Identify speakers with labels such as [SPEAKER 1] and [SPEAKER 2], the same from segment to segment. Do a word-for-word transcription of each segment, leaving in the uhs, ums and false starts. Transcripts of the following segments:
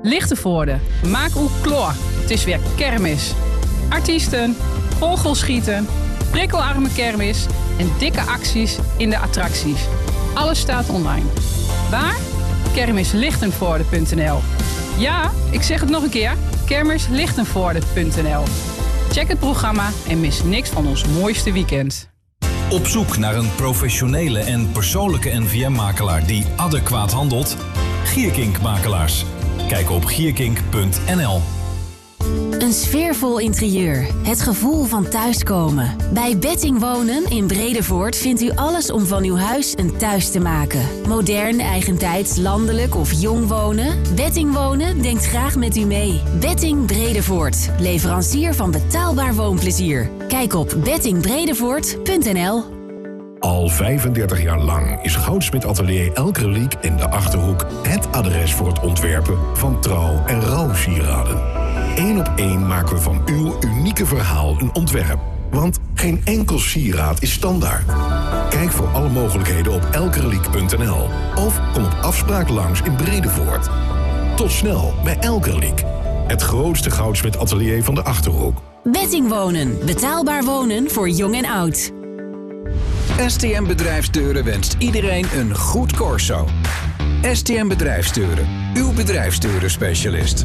[SPEAKER 1] Lichtenvoorde, maak uw kloor. Het is weer kermis. Artiesten, vogelschieten, prikkelarme kermis en dikke acties in de attracties. Alles staat online. Waar? kermis lichtenvoorde punt n l. Ja, ik zeg het nog een keer. kermis lichtenvoorde punt n l. Check het programma en mis niks van ons mooiste weekend.
[SPEAKER 2] Op zoek naar een professionele en persoonlijke N V M-makelaar die adequaat handelt? Gierkink Makelaars. Kijk op gierkink punt n l.
[SPEAKER 3] Een sfeervol interieur. Het gevoel van thuiskomen. Bij Betting Wonen in Bredevoort vindt u alles om van uw huis een thuis te maken. Modern, eigentijds, landelijk of jong wonen? Betting Wonen denkt graag met u mee. Betting Bredevoort. Leverancier van betaalbaar woonplezier. Kijk op betting bredevoort punt n l.
[SPEAKER 4] Al vijfendertig jaar lang is Goudsmit Atelier Elkerliek in de Achterhoek het adres voor het ontwerpen van trouw- en rouwsieraden. Eén op één maken we van uw unieke verhaal een ontwerp. Want geen enkel sieraad is standaard. Kijk voor alle mogelijkheden op elkerliek punt n l of kom op afspraak langs in Bredevoort. Tot snel bij Elkerliek, het grootste Goudsmit Atelier van de Achterhoek.
[SPEAKER 3] Betting Wonen. Betaalbaar wonen voor jong en oud.
[SPEAKER 5] S T M Bedrijfsdeuren wenst iedereen een goed corso. S T M Bedrijfsdeuren, uw bedrijfsdeuren-specialist.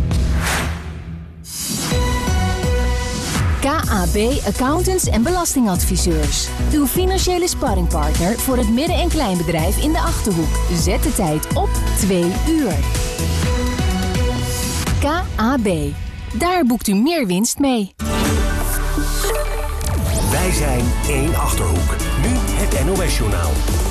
[SPEAKER 6] K A B Accountants en Belastingadviseurs. Uw financiële sparringpartner voor het midden- en kleinbedrijf in de Achterhoek. Zet de tijd op twee uur. K A B. Daar boekt u meer winst mee.
[SPEAKER 7] Wij zijn één Achterhoek. Nu het N O S-journaal.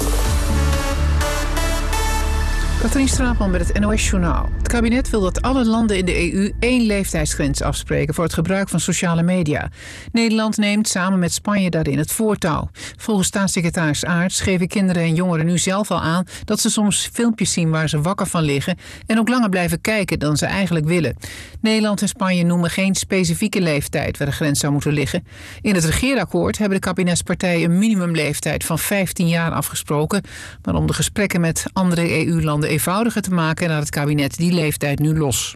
[SPEAKER 8] Katrien Straatman met het N O S-journaal. Het kabinet wil dat alle landen in de E U één leeftijdsgrens afspreken voor het gebruik van sociale media. Nederland neemt samen met Spanje daarin het voortouw. Volgens staatssecretaris Aerts geven kinderen en jongeren nu zelf al aan dat ze soms filmpjes zien waar ze wakker van liggen en ook langer blijven kijken dan ze eigenlijk willen. Nederland en Spanje noemen geen specifieke leeftijd waar de grens zou moeten liggen. In het regeerakkoord hebben de kabinetspartijen een minimumleeftijd van vijftien jaar afgesproken, maar om de gesprekken met andere E U-landen eenvoudiger te maken laat het kabinet die leeftijd nu los.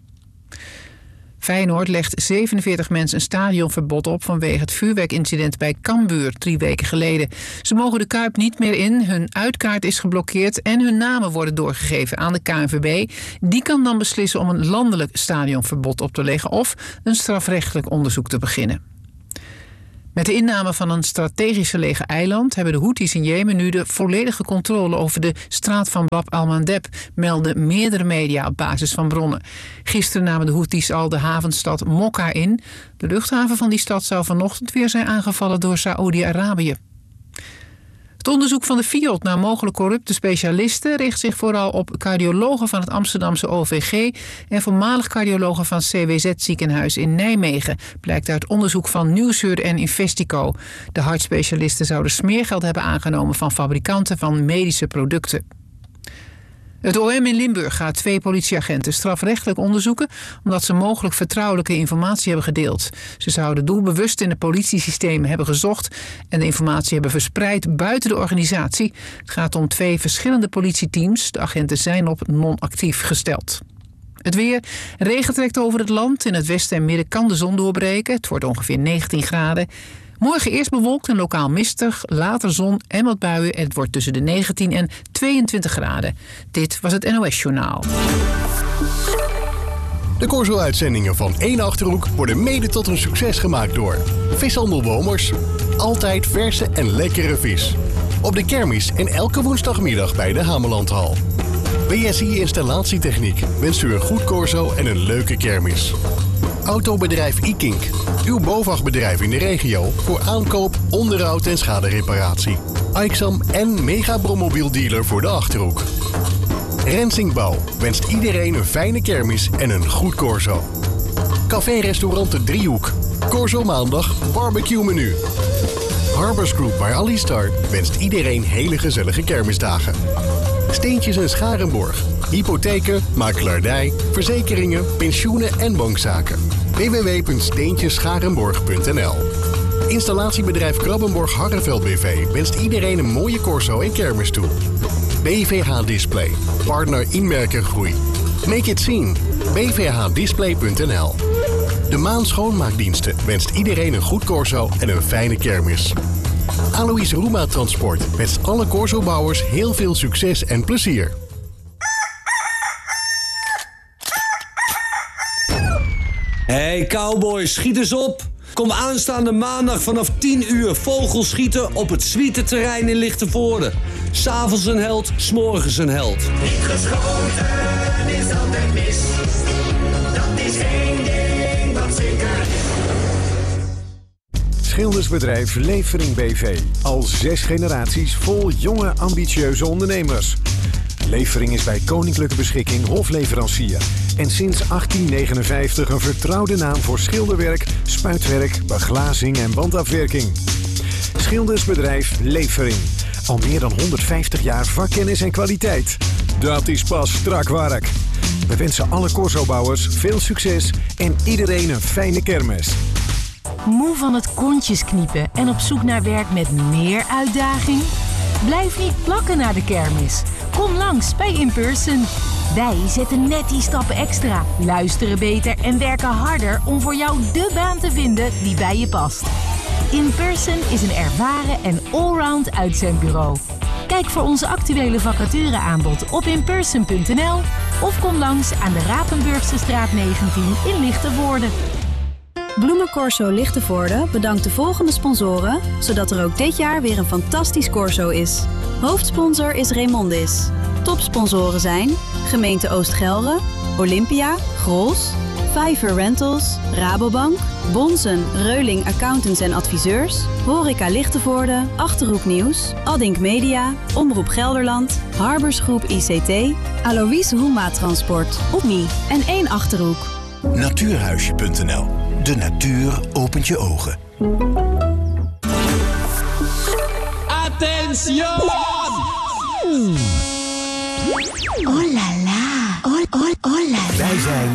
[SPEAKER 8] Feyenoord legt zevenenveertig mensen een stadionverbod op vanwege het vuurwerkincident bij Cambuur drie weken geleden. Ze mogen de Kuip niet meer in, hun uitkaart is geblokkeerd en hun namen worden doorgegeven aan de K N V B. Die kan dan beslissen om een landelijk stadionverbod op te leggen of een strafrechtelijk onderzoek te beginnen. Met de inname van een strategisch gelegen eiland hebben de Houthis in Jemen nu de volledige controle over de straat van Bab al-Mandeb, melden meerdere media op basis van bronnen. Gisteren namen de Houthis al de havenstad Mokka in. De luchthaven van die stad zou vanochtend weer zijn aangevallen door Saoedi-Arabië. Het onderzoek van de Fiat naar mogelijk corrupte specialisten richt zich vooral op cardiologen van het Amsterdamse O V G en voormalig cardiologen van C W Z-ziekenhuis in Nijmegen, blijkt uit onderzoek van Nieuwsuur en Investico. De hartspecialisten zouden smeergeld hebben aangenomen van fabrikanten van medische producten. Het O M in Limburg gaat twee politieagenten strafrechtelijk onderzoeken omdat ze mogelijk vertrouwelijke informatie hebben gedeeld. Ze zouden doelbewust in het politiesysteem hebben gezocht en de informatie hebben verspreid buiten de organisatie. Het gaat om twee verschillende politieteams. De agenten zijn op non-actief gesteld. Het weer. Regen trekt over het land. In het westen en midden kan de zon doorbreken. Het wordt ongeveer negentien graden. Morgen eerst bewolkt en lokaal mistig, later zon en wat buien. En het wordt tussen de negentien en tweeëntwintig graden. Dit was het N O S-journaal.
[SPEAKER 9] De Corso-uitzendingen van één Achterhoek worden mede tot een succes gemaakt door Vishandel Womers. Altijd verse en lekkere vis. Op de kermis en elke woensdagmiddag bij de Hamelandhal. B S I Installatietechniek wenst u een goed corso en een leuke kermis. Autobedrijf iKink. Uw BOVAG-bedrijf in de regio voor aankoop, onderhoud en schadereparatie. Aixam en Mega Brommobiel dealer voor de Achterhoek. Rensingbouw wenst iedereen een fijne kermis en een goed corso. Café-restaurant De Driehoek. Corso maandag, barbecue menu. Harbors Group bij Alistar wenst iedereen hele gezellige kermisdagen. Steentjes en Scharenborg. Hypotheken, makelaardij, verzekeringen, pensioenen en bankzaken. w w w punt steentjesscharenborg punt n l. Installatiebedrijf Krabbenborg Harreveld B V wenst iedereen een mooie corso en kermis toe. B V H Display, partner inmerkergroei. Make it seen. b v h display punt n l. De Maan Schoonmaakdiensten wenst iedereen een goed corso en een fijne kermis. Alois Roema Transport wenst alle corsobouwers heel veel succes en plezier.
[SPEAKER 10] Hey cowboys, schiet eens op! Kom aanstaande maandag vanaf tien uur vogelschieten op het Zwietenterrein in Lichtenvoorde. 'S Avonds een held, 's morgens een held.
[SPEAKER 11] Niet geschoten is altijd mis. Dat is één ding wat zeker is.
[SPEAKER 12] Schildersbedrijf Levering B V. Al zes generaties vol jonge, ambitieuze ondernemers. Levering is bij Koninklijke Beschikking hofleverancier. En sinds achttien negenenvijftig een vertrouwde naam voor schilderwerk, spuitwerk, beglazing en wandafwerking. Schildersbedrijf Levering. Al meer dan honderdvijftig jaar vakkennis en kwaliteit. Dat is pas strak werk. We wensen alle corsobouwers veel succes en iedereen een fijne kermis.
[SPEAKER 13] Moe van het kontjes kniepen en op zoek naar werk met meer uitdaging? Blijf niet plakken naar de kermis. Kom langs bij In Person. Wij zetten net die stappen extra, luisteren beter en werken harder om voor jou de baan te vinden die bij je past. In Person is een ervaren en allround uitzendbureau. Kijk voor onze actuele vacatureaanbod op in person punt n l of kom langs aan de Rapenburgse straat negentien in Lichtenvoorde.
[SPEAKER 14] Bloemencorso Lichtenvoorde bedankt de volgende sponsoren, zodat er ook dit jaar weer een fantastisch corso is. Hoofdsponsor is Raymondis. Topsponsoren zijn Gemeente Oost-Gelre, Olympia, Grols, Fiverr Rentals, Rabobank, Bonzen, Reuling Accountants en Adviseurs, Horeca Lichtenvoorde, Achterhoek Nieuws, Addink Media, Omroep Gelderland, Harborsgroep I C T, Alois Roema Transport, Opmi en één Achterhoek.
[SPEAKER 15] Natuurhuisje punt n l. De natuur opent je ogen.
[SPEAKER 11] Attention!
[SPEAKER 15] Oh la la. Oh, oh, oh la la. Wij zijn